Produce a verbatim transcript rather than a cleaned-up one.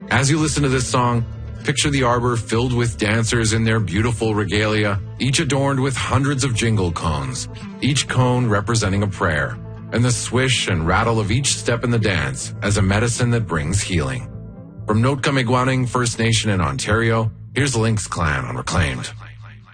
As you listen to this song, picture the arbor filled with dancers in their beautiful regalia, each adorned with hundreds of jingle cones, each cone representing a prayer, and the swish and rattle of each step in the dance as a medicine that brings healing. From Nootka Miigwech First Nation in Ontario, here's the Lynx Clan on Reclaimed.